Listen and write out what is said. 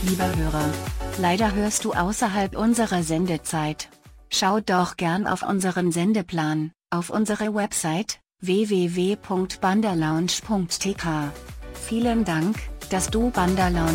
Lieber Hörer, leider hörst du außerhalb unserer Sendezeit. Schau doch gern auf unseren Sendeplan, auf unsere Website, www.bandalounge.tk. Vielen Dank, dass du Bandalounge